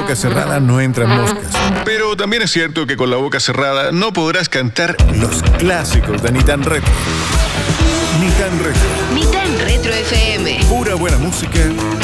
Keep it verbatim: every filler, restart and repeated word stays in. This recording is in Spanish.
boca cerrada no entran moscas. Pero también es cierto que con la boca cerrada no podrás cantar los clásicos de Ni Tan Retro. Ni Tan Retro. Ni Tan Retro F M. Pura buena música